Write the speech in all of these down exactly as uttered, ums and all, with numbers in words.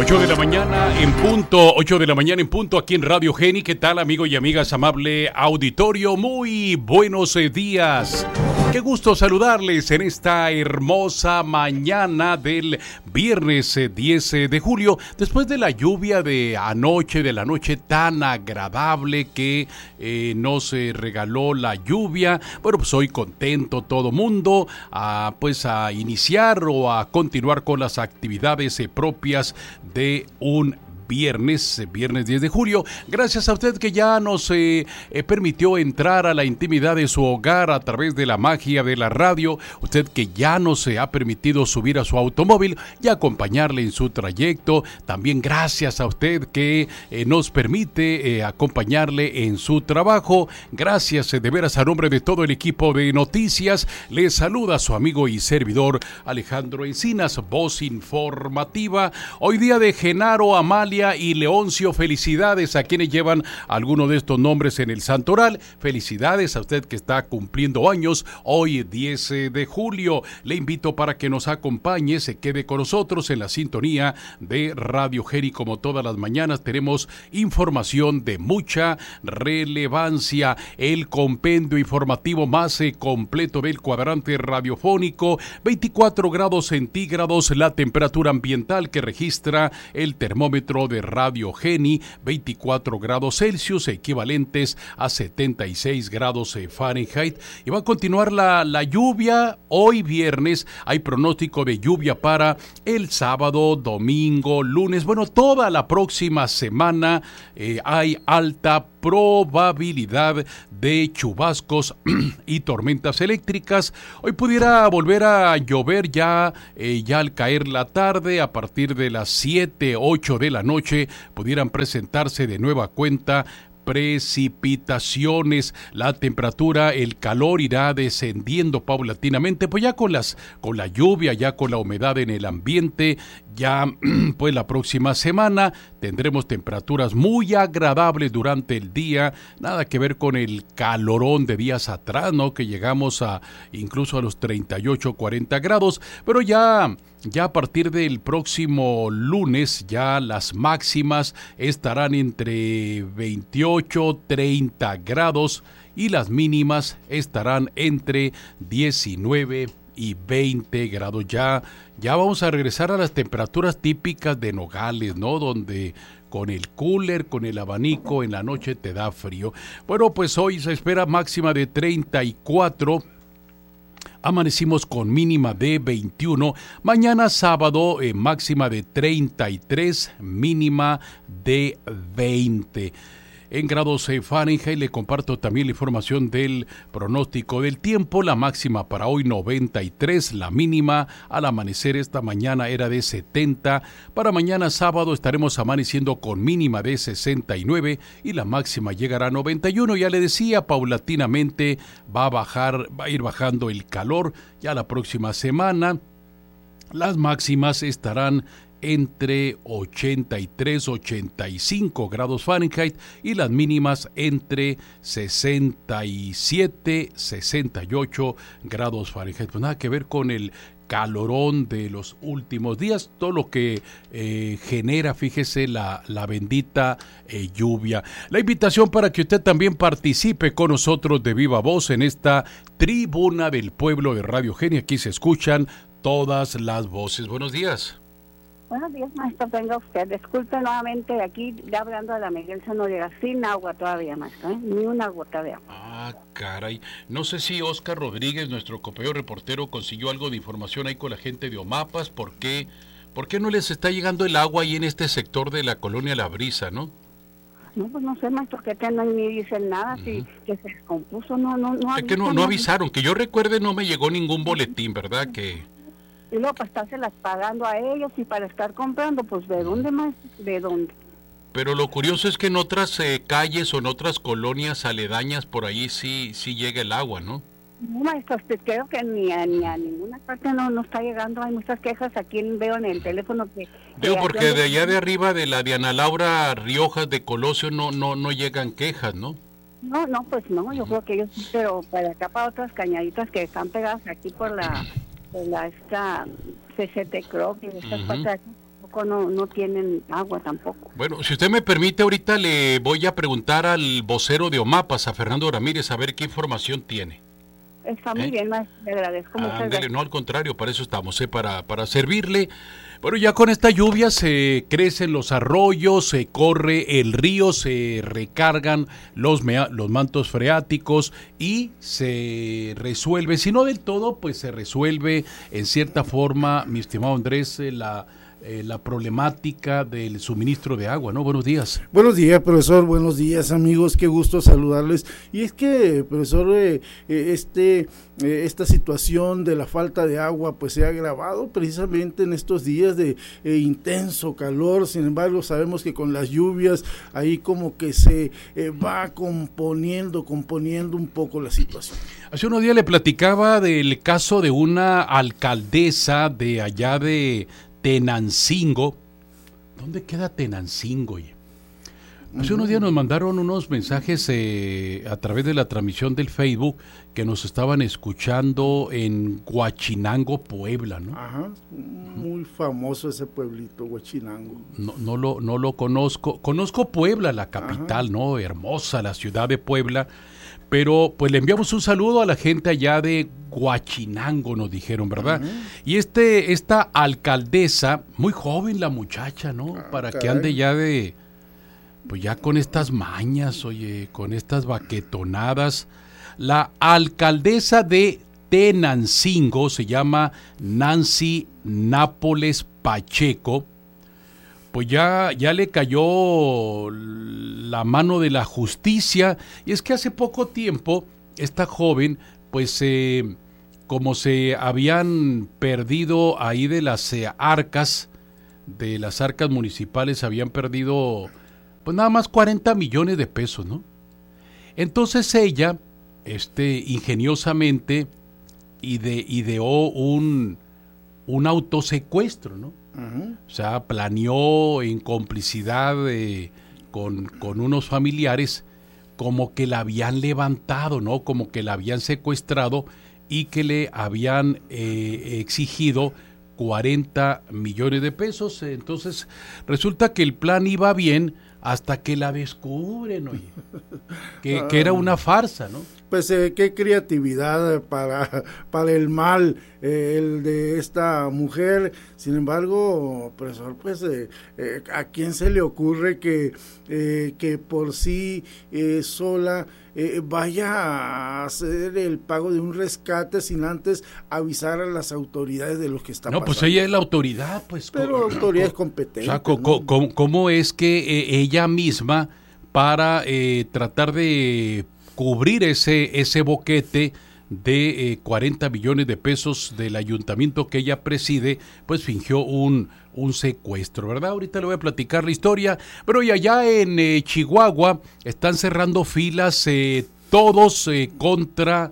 ocho de la mañana en punto, ocho de la mañana en punto aquí en Radio Geni. ¿Qué tal, amigos y amigas, amable auditorio? Muy buenos eh, días. Qué gusto saludarles en esta hermosa mañana del viernes eh, diez de julio, después de la lluvia de anoche, de la noche tan agradable que eh, nos eh, regaló la lluvia. Bueno, pues hoy contento todo mundo a, pues a iniciar o a continuar con las actividades eh, propias de un viernes, viernes diez de julio. Gracias a usted que ya nos eh, eh, permitió entrar a la intimidad de su hogar a través de la magia de la radio. Usted que ya nos eh, ha permitido subir a su automóvil y acompañarle en su trayecto. También gracias a usted que eh, nos permite eh, acompañarle en su trabajo. Gracias eh, de veras a nombre de todo el equipo de noticias. Le saluda su amigo y servidor Alejandro Encinas, voz informativa. Hoy día de Genaro, Amalia y Leoncio. Felicidades a quienes llevan alguno de estos nombres en el santoral. Felicidades a usted que está cumpliendo años hoy diez de julio. Le invito para que nos acompañe, se quede con nosotros en la sintonía de Radio Geni. Como todas las mañanas tenemos información de mucha relevancia, el compendio informativo más completo del cuadrante radiofónico. Veinticuatro grados centígrados la temperatura ambiental que registra el termómetro de Radio Geni, veinticuatro grados Celsius, equivalentes a setenta y seis grados Fahrenheit. Y va a continuar la, la lluvia. Hoy viernes hay pronóstico de lluvia para el sábado, domingo, lunes. Bueno, toda la próxima semana eh, hay alta probabilidad de chubascos y tormentas eléctricas. Hoy pudiera volver a llover ya, eh, ya al caer la tarde. A partir de las siete, ocho de la noche pudieran presentarse de nueva cuenta precipitaciones. La temperatura, el calor irá descendiendo paulatinamente, pues ya con las con la lluvia, ya con la humedad en el ambiente, ya pues la próxima semana tendremos temperaturas muy agradables durante el día, nada que ver con el calorón de días atrás, ¿no? Que llegamos a incluso a los treinta y ocho, cuarenta grados, pero ya Ya a partir del próximo lunes ya las máximas estarán entre veintiocho, treinta grados y las mínimas estarán entre diecinueve y veinte grados. Ya, ya vamos a regresar a las temperaturas típicas de Nogales, ¿no? Donde con el cooler, con el abanico en la noche te da frío. Bueno, pues hoy se espera máxima de treinta y cuatro. Amanecimos con mínima de veintiuno. Mañana sábado eh, máxima de treinta y tres, mínima de veinte. En grados Fahrenheit le comparto también la información del pronóstico del tiempo. La máxima para hoy noventa y tres, la mínima al amanecer esta mañana era de setenta. Para mañana sábado estaremos amaneciendo con mínima de sesenta y nueve y la máxima llegará a noventa y uno. Ya le decía, paulatinamente va a bajar, va a ir bajando el calor. Ya la próxima semana las máximas estarán entre ochenta y tres, ochenta y cinco grados Fahrenheit y las mínimas entre sesenta y siete, sesenta y ocho grados Fahrenheit. Pues nada que ver con el calorón de los últimos días, todo lo que eh, genera, fíjese, la, la bendita eh, lluvia. La invitación para que usted también participe con nosotros de viva voz en esta tribuna del pueblo de Radio Geni. Aquí se escuchan todas las voces. Buenos días. Buenos días, maestro. Venga usted. Disculpe nuevamente, aquí ya hablando de la Miguel Zanoriega, sin agua todavía, maestro, ¿eh? Ni una gota de agua. Ah, caray. No sé si Oscar Rodríguez, nuestro compañero reportero, consiguió algo de información ahí con la gente de Omapas. ¿Por qué, por qué no les está llegando el agua ahí en este sector de la colonia La Brisa, no? No, pues no sé, maestro, que te no ni dicen nada, uh-huh. si que se descompuso, no, no, no. Es que no, no avisaron, que yo recuerde no me llegó ningún boletín, ¿verdad? Que... Y luego para estárselas pagando a ellos y para estar comprando, pues ¿de dónde más? ¿De dónde? Pero lo curioso es que en otras eh, calles o en otras colonias aledañas por ahí sí sí llega el agua, ¿no? No, maestro, creo que ni a, ni a ninguna parte no, no está llegando. Hay muchas quejas aquí, veo en el teléfono que... Digo, porque de allá de arriba de la Diana Laura Riojas de Colosio no no no llegan quejas, ¿no? No, no, pues no, yo uh-huh. creo que ellos, pero para acá, para otras cañaditas que están pegadas aquí por la... la esta C C T Crop y estas uh-huh. patas tampoco no, no tienen agua tampoco. Bueno, si usted me permite, ahorita le voy a preguntar al vocero de Omapas, a Fernando Ramírez, a ver qué información tiene. Está muy ¿Eh? bien, maestro, le agradezco mucho. Ándele, no, al contrario, para eso estamos, ¿eh? para, para servirle. Bueno, ya con esta lluvia se crecen los arroyos, se corre el río, se recargan los, mea, los mantos freáticos y se resuelve, si no del todo, pues se resuelve en cierta forma, mi estimado Andrés, eh, la... Eh, la problemática del suministro de agua, ¿no? Buenos días. Buenos días, profesor, buenos días, amigos, qué gusto saludarles. Y es que, profesor, eh, este, eh, esta situación de la falta de agua, pues se ha agravado precisamente en estos días de eh, intenso calor. Sin embargo, sabemos que con las lluvias, ahí como que se eh, va componiendo, componiendo un poco la situación. Hace unos días le platicaba del caso de una alcaldesa de allá de Tenancingo. ¿Dónde queda Tenancingo? Oye? Hace unos días nos mandaron unos mensajes eh, a través de la transmisión del Facebook que nos estaban escuchando en Huachinango, Puebla, ¿no? Ajá, muy famoso ese pueblito, Huachinango. No, no lo, no lo conozco. Conozco Puebla, la capital, ajá, ¿no? Hermosa la ciudad de Puebla. Pero pues le enviamos un saludo a la gente allá de Huachinango, nos dijeron, ¿verdad? Uh-huh. Y este esta alcaldesa, muy joven la muchacha, ¿no? Ah, Para caray. que ande ya de, pues ya con estas mañas, oye, con estas baquetonadas. La alcaldesa de Tenancingo se llama Nancy Nápoles Pacheco. Pues ya, ya le cayó la mano de la justicia, y es que hace poco tiempo esta joven, pues eh, como se habían perdido ahí de las eh, arcas, de las arcas municipales, habían perdido pues nada más cuarenta millones de pesos, ¿no? Entonces ella, este, ingeniosamente, ide, ideó un, un autosecuestro, ¿no? Uh-huh. O sea, planeó en complicidad eh, con, con unos familiares como que la habían levantado, ¿no? Como que la habían secuestrado y que le habían eh, exigido cuarenta millones de pesos. Entonces, resulta que el plan iba bien hasta que la descubren, oye, que, que era una farsa, ¿no? Pues eh, qué creatividad para, para el mal, eh, el de esta mujer. Sin embargo, profesor, pues eh, eh, ¿a quién se le ocurre que, eh, que por sí eh, sola eh, vaya a hacer el pago de un rescate sin antes avisar a las autoridades de lo que está no, pasando? No, pues ella es la autoridad, pues. Pero co- autoridades co- competentes. O sea, co- co- ¿cómo, ¿cómo es que eh, ella misma, para eh, tratar de cubrir ese, ese boquete de eh, cuarenta millones de pesos del ayuntamiento que ella preside, pues fingió un, un secuestro, ¿verdad? Ahorita le voy a platicar la historia, pero y allá en eh, Chihuahua están cerrando filas eh, todos eh, contra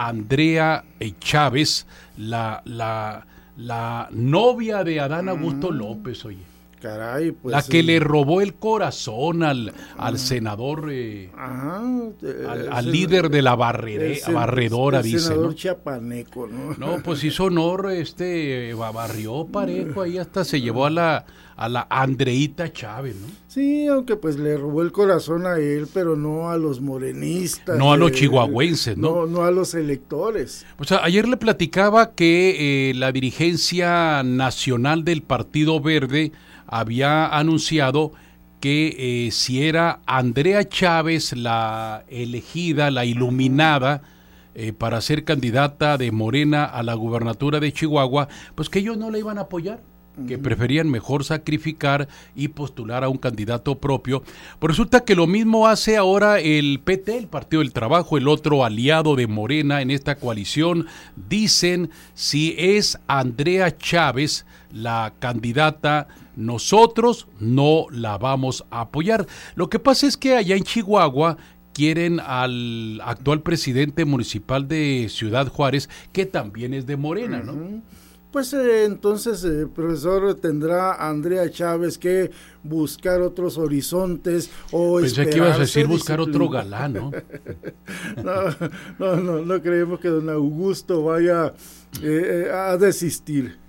Andrea eh, Chávez, la, la, la novia de Adán Augusto mm. López, oye. Caray, pues, la que eh, le robó el corazón al, al senador, eh, ajá, eh, al, al sen- líder de la barrere, sen- barredora, el dice, senador ¿no? chiapaneco, ¿no? No, pues hizo honor, este, barrió parejo, ahí hasta se llevó a la, a la Andreita Chávez, ¿no? Sí, aunque pues le robó el corazón a él, pero no a los morenistas. No a los eh, chihuahuenses, ¿no? No, no a los electores. O sea, ayer le platicaba que eh, la dirigencia nacional del Partido Verde había anunciado que eh, si era Andrea Chávez la elegida, la iluminada eh, para ser candidata de Morena a la gubernatura de Chihuahua, pues que ellos no la iban a apoyar, que preferían mejor sacrificar y postular a un candidato propio. Pues resulta que lo mismo hace ahora el P T, el Partido del Trabajo, el otro aliado de Morena en esta coalición. Dicen, si es Andrea Chávez la candidata, nosotros no la vamos a apoyar. Lo que pasa es que allá en Chihuahua quieren al actual presidente municipal de Ciudad Juárez, que también es de Morena, ¿no? Uh-huh. Pues eh, entonces, eh, profesor, tendrá Andrea Chávez que buscar otros horizontes o Pensé que ibas a decir buscar otro galán, ¿no? no, no, no, no creemos que don Augusto vaya eh, a desistir.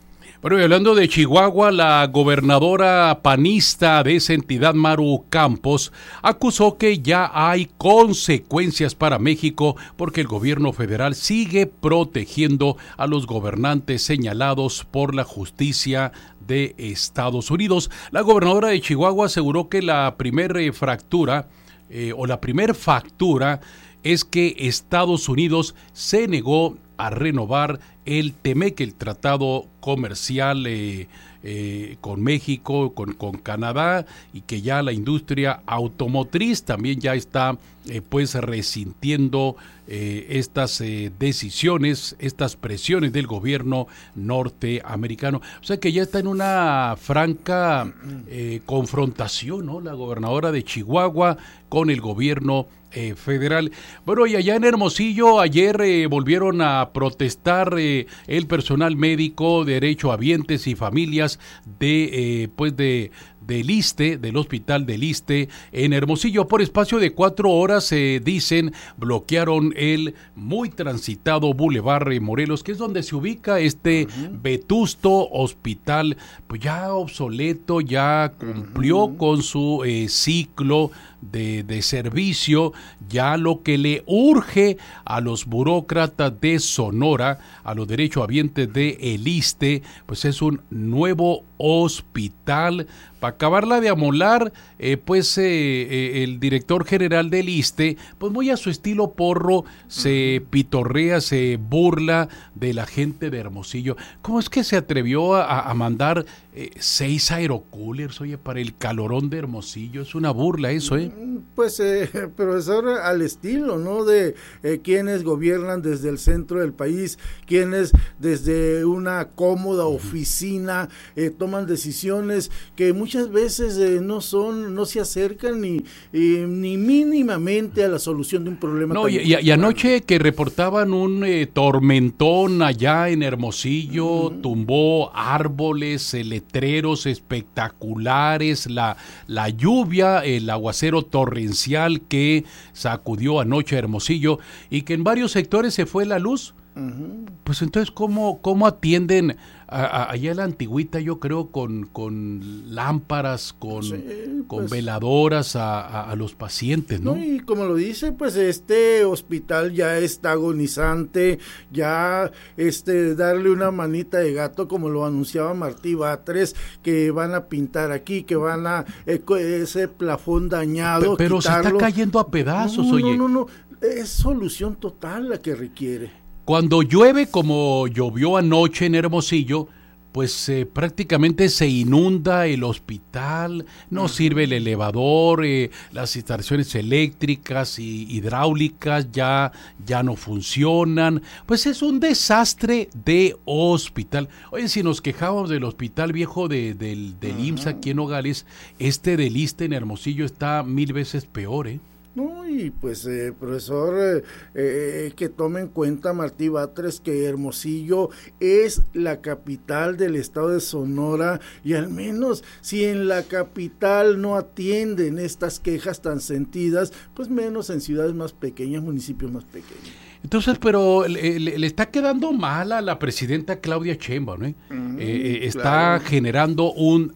Bueno, y hablando de Chihuahua, la gobernadora panista de esa entidad, Maru Campos, acusó que ya hay consecuencias para México porque el gobierno federal sigue protegiendo a los gobernantes señalados por la justicia de Estados Unidos. La gobernadora de Chihuahua aseguró que la primera eh, fractura eh, o la primera factura es que Estados Unidos se negó a renovar el TEMEC, el tratado comercial eh, eh, con México, con, con Canadá, y que ya la industria automotriz también ya está eh, pues resintiendo eh, estas eh, decisiones, estas presiones del gobierno norteamericano. O sea que ya está en una franca eh, confrontación, ¿no? La gobernadora de Chihuahua con el gobierno Eh, federal. Bueno, y allá en Hermosillo ayer eh, volvieron a protestar eh, el personal médico, derechohabientes y familias de eh, pues de del ISSSTE, del Hospital del ISSSTE en Hermosillo. Por espacio de cuatro horas, eh, dicen, bloquearon el muy transitado Boulevard Morelos, que es donde se ubica este uh-huh. vetusto hospital, pues ya obsoleto, ya cumplió uh-huh. con su eh, ciclo de, de servicio. Ya lo que le urge a los burócratas de Sonora, a los derechohabientes de el ISSSTE, pues es un nuevo hospital. Para acabarla de amolar, eh, pues eh, eh, el director general del ISSSTE, pues muy a su estilo porro, se uh-huh. pitorrea, se burla de la gente de Hermosillo. ¿Cómo es que se atrevió a, a mandar eh, seis aerocoolers, oye, para el calorón de Hermosillo? Es una burla eso, ¿eh? Pues, eh, profesor, al estilo, ¿no? De eh, quienes gobiernan desde el centro del país, quienes desde una cómoda oficina eh, toman decisiones que muchas Muchas veces eh, no son, no se acercan ni eh, ni mínimamente a la solución de un problema. No, y, y, y anoche que reportaban un eh, tormentón allá en Hermosillo, uh-huh. tumbó árboles, eh, letreros espectaculares, la, la lluvia, el aguacero torrencial que sacudió anoche a Hermosillo y que en varios sectores se fue la luz. Uh-huh. Pues entonces, ¿cómo, cómo atienden a, a, allá en la antigüita? Yo creo con, con lámparas, con, sí, con pues, veladoras a, a, a los pacientes, ¿no? ¿no? Y como lo dice, pues este hospital ya está agonizante, ya este darle una manita de gato, como lo anunciaba Martí Batres, que van a pintar aquí, que van a eh, ese plafón dañado, pero, pero se está cayendo a pedazos, no, oye. No, no, no, es solución total la que requiere. Cuando llueve como llovió anoche en Hermosillo, pues eh, prácticamente se inunda el hospital, no uh-huh. sirve el elevador, eh, las instalaciones eléctricas y hidráulicas ya, ya no funcionan, pues es un desastre de hospital. Oye, si nos quejábamos del hospital viejo de, del, del uh-huh. I M S S aquí en Nogales, este del ISSSTE en Hermosillo está mil veces peor, ¿eh? No, y pues, eh, profesor, eh, eh, que tome en cuenta, Martí Batres, que Hermosillo es la capital del estado de Sonora, y al menos si en la capital no atienden estas quejas tan sentidas, pues menos en ciudades más pequeñas, municipios más pequeños. Entonces, pero le, le, le está quedando mal a la presidenta Claudia Sheinbaum, ¿no? Mm, eh, está claro. generando un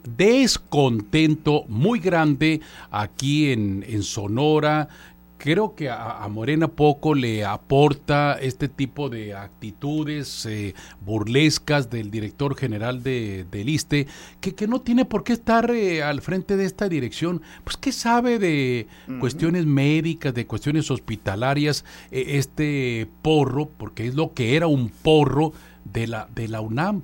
descontento muy grande aquí en, en Sonora. Creo que a, a Morena poco le aporta este tipo de actitudes eh, burlescas del director general de, del ISSSTE, que, que no tiene por qué estar eh, al frente de esta dirección. Pues, ¿qué sabe de uh-huh. cuestiones médicas, de cuestiones hospitalarias, eh, este porro, porque es lo que era un porro de la, de la UNAM?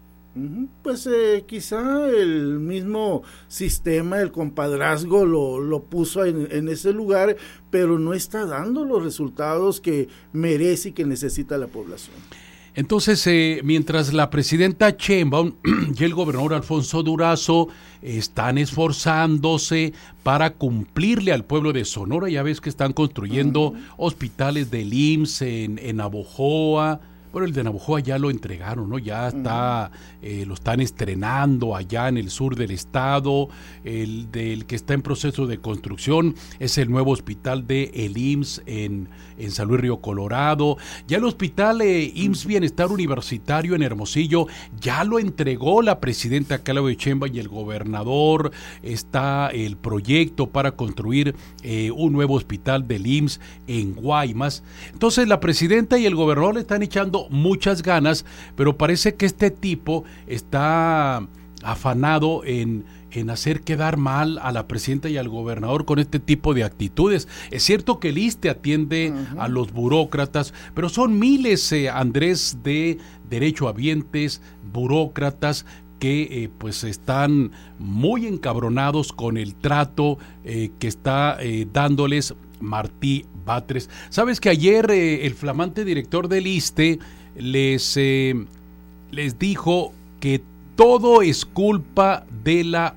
Pues eh, quizá el mismo sistema, el compadrazgo lo, lo puso en, en ese lugar, pero no está dando los resultados que merece y que necesita la población. Entonces, eh, mientras la presidenta Sheinbaum y el gobernador Alfonso Durazo están esforzándose para cumplirle al pueblo de Sonora, ya ves que están construyendo uh-huh. hospitales del I M S S en, en Abojoa. Bueno, el de Navojoa ya lo entregaron, ¿no? Ya está, eh, lo están estrenando allá en el sur del estado. El del que está en proceso de construcción es el nuevo hospital de el I M S S en, en San Luis Río Colorado. Ya el hospital eh, I M S S Bienestar Universitario en Hermosillo ya lo entregó la presidenta Claudia Sheinbaum y el gobernador. Está el proyecto para construir eh, un nuevo hospital del I M S S en Guaymas. Entonces la presidenta y el gobernador le están echando muchas ganas, pero parece que este tipo está afanado en, en hacer quedar mal a la presidenta y al gobernador con este tipo de actitudes. Es cierto que el I S S S T E atiende uh-huh. a los burócratas, pero son miles, eh, Andrés, de derechohabientes, burócratas, que eh, pues están muy encabronados con el trato eh, que está eh, dándoles Martí Batres. Sabes que ayer eh, el flamante director del I S S S T E les, eh, les dijo que todo es culpa de la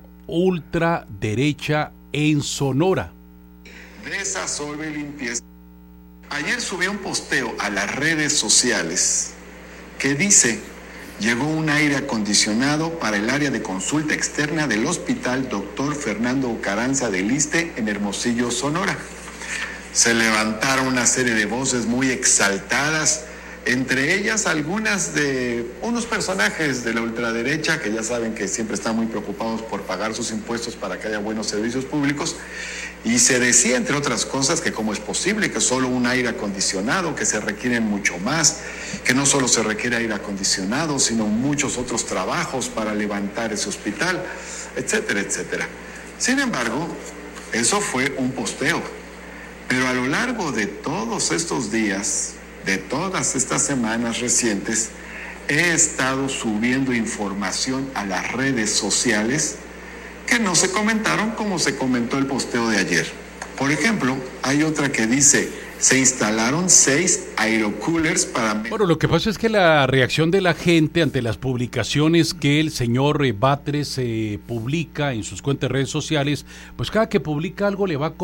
ultraderecha en Sonora. Desasolve y limpieza. Ayer subí un posteo a las redes sociales que dice: llegó un aire acondicionado para el área de consulta externa del Hospital Doctor Fernando Caranza del I S S S T E en Hermosillo, Sonora. Se levantaron una serie de voces muy exaltadas, entre ellas algunas de unos personajes de la ultraderecha que ya saben que siempre están muy preocupados por pagar sus impuestos para que haya buenos servicios públicos. Y se decía, entre otras cosas, que cómo es posible que solo un aire acondicionado, que se requieren mucho más, que no solo se requiere aire acondicionado, sino muchos otros trabajos para levantar ese hospital, etcétera, etcétera. Sin embargo, eso fue un posteo. Pero a lo largo de todos estos días, de todas estas semanas recientes, he estado subiendo información a las redes sociales que no se comentaron como se comentó el posteo de ayer. Por ejemplo, hay otra que dice: se instalaron seis aerocoolers para... Bueno, lo que pasa es que la reacción de la gente ante las publicaciones que el señor Batres eh, publica en sus cuentas de redes sociales, pues cada que publica algo le va a